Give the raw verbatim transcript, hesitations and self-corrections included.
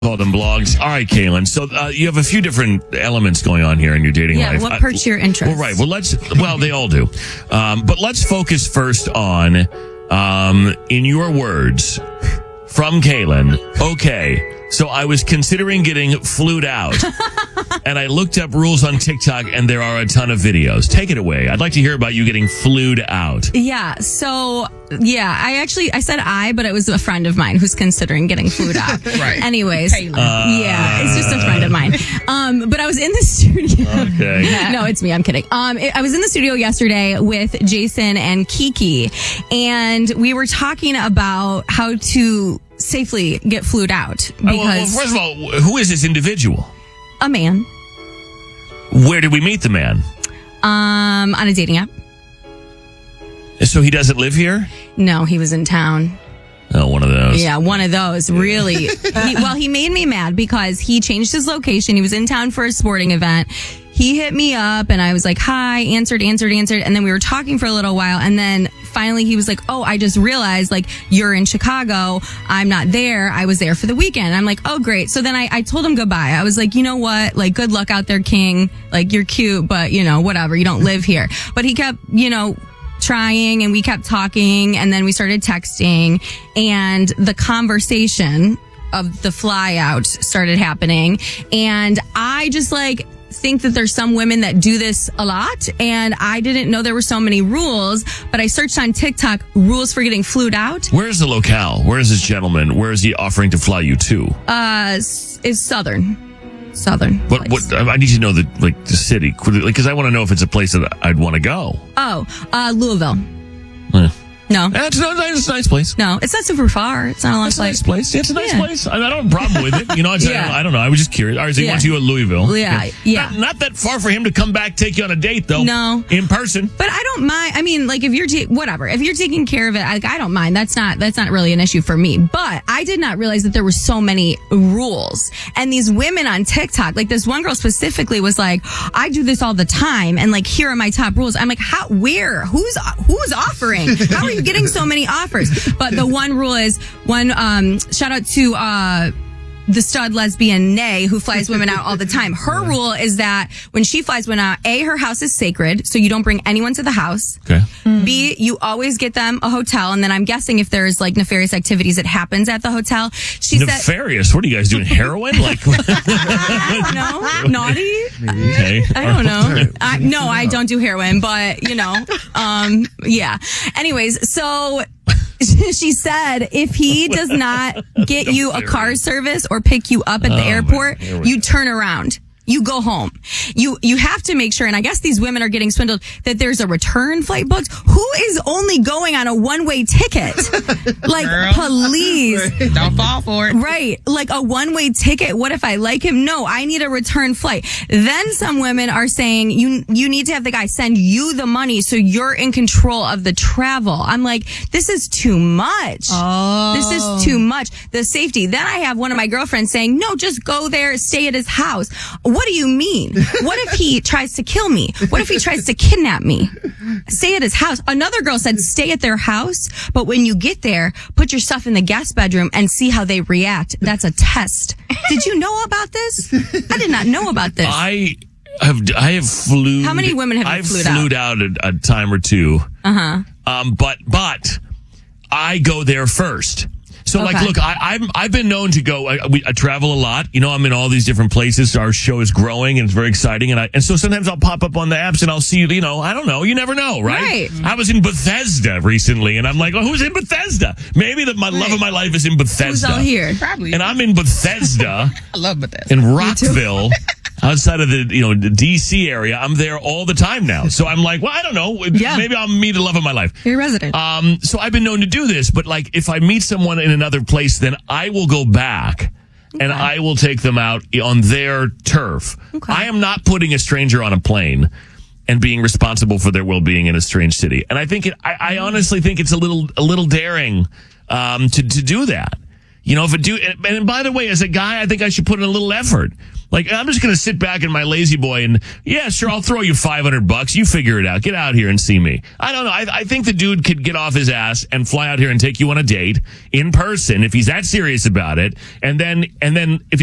Call them blogs. All right, Kaylin. So uh, you have a few different elements going on here in your dating yeah, life. what perks your interest? Well, right. Well, let's. Well, they all do. Um, but let's focus first on, um, in your words, from Kaylin. Okay. So I was considering getting flued out, and I looked up rules on TikTok, and there are a ton of videos. Take it away. I'd like to hear about you getting flued out. Yeah. So, yeah, I actually, I said I, but it was a friend of mine who's considering getting flued out. Right. Anyways. Uh, yeah, it's just a friend of mine. Um, but I was in the studio. Okay. No, it's me. I'm kidding. Um, it, I was in the studio yesterday with Jason and Kiki, and we were talking about how to safely get flued out. Uh, well, well, Because first of all, who is this individual? a man, Where did we meet the man? um, on a dating app. So he doesn't live here? No, he was in town. Oh, one of those. Yeah, one of those. Really. he, well, he made me mad because he changed his location. He was in town for a sporting event. He hit me up and I was like, hi, answered, answered, answered. And then we were talking for a little while. And then finally he was like, oh, I just realized like you're in Chicago. I'm not there. I was there for the weekend. I'm like, oh, great. So then I, I told him goodbye. I was like, you know what? Like, good luck out there, King. Like, you're cute, but you know, whatever. You don't live here. But he kept, you know, trying and we kept talking and then we started texting and the conversation of the fly out started happening. And I just like think that there's some women that do this a lot. And I didn't know there were so many rules, but I searched on TikTok rules for getting flued out. Where's the locale? Where is this gentleman? Where is he offering to fly you to? Uh, is Southern. Southern. What? place. What? I need to know the like the city because I want to know if it's a place that I'd want to go. Oh, uh, Louisville. Eh. No. That's a nice, it's a nice place. No, it's not super far. It's not a long It's a flight. nice place. It's a nice Yeah. place. I, I don't have a problem with it. You know, it's, Yeah. I, I don't know. I was just curious. All right, so he Yeah. wants you at Louisville. Yeah, yeah. Not, not that far for him to come back, take you on a date, though. No. In person. But I don't mind. I mean, like if you're ta- whatever, if you're taking care of it, like I don't mind. That's not that's not really an issue for me. But I did not realize that there were so many rules. And these women on TikTok, like this one girl specifically was like, I do this all the time, and like here are my top rules. I'm like, how? Where? Who's who's offering? How are you getting so many offers? But the one rule is one. Um, shout out to. Uh, the stud lesbian Nay, who flies women out all the time. Her rule is that when she flies women out, A, her house is sacred, so you don't bring anyone to the house. Okay. B, you always get them a hotel, and then I'm guessing if there's like nefarious activities, it happens at the hotel. She said, Nefarious. What are you guys doing? Heroin? Like, I don't know, naughty? okay. I don't know. I, no, I don't do heroin, but you know, um, yeah. Anyways, so she said if he does not get you a car service or pick you up at the Oh, airport, man. Here we you go. turn around. You go home. You you have to make sure, and I guess these women are getting swindled, that there's a return flight booked. Who is only going on a one-way ticket? Like, Girl. please. Don't fall for it. Right. Like a one-way ticket. What if I like him? No, I need a return flight. Then some women are saying you you need to have the guy send you the money so you're in control of the travel. I'm like, this is too much. Oh. This is too much. The safety. Then I have one of my girlfriends saying, no, just go there, stay at his house. What do you mean? What if he tries to kill me? What if he tries to kidnap me? Stay at his house. Another girl said, stay at their house, but when you get there, put your stuff in the guest bedroom and see how they react. That's a test. Did you know about this? I did not know about this. I have I have flew. How many women have you I've flued flued out, a, a time or two. Uh huh. Um, but but I go there first. So like, Okay. look, I, I'm I've been known to go. I, we, I travel a lot. You know, I'm in all these different places. Our show is growing and it's very exciting. And I and so sometimes I'll pop up on the apps and I'll see. You know, I don't know. You never know, right? Right. I was in Bethesda recently, and I'm like, oh, who's in Bethesda? Maybe the, my love of my life is in Bethesda. Who's all here? Probably. And I'm in Bethesda. I love Bethesda. In Rockville, outside of the you know the D C area. I'm there all the time now. So I'm like, well, I don't know. Yeah. Maybe I'll meet the love of my life. You're a resident. Um, so I've been known to do this, but like if I meet someone in another place, then I will go back and I will take them out on their turf. Okay. I am not putting a stranger on a plane and being responsible for their well-being in a strange city. And I think it, I, I honestly think it's a little, a little daring, um, to, to do that. You know, if it do, and, and by the way, as a guy, I think I should put in a little effort. Like, I'm just going to sit back in my lazy boy and, yeah, sure, I'll throw you five hundred bucks. You figure it out. Get out here and see me. I don't know. I, I think the dude could get off his ass and fly out here and take you on a date in person if he's that serious about it. And then, and then if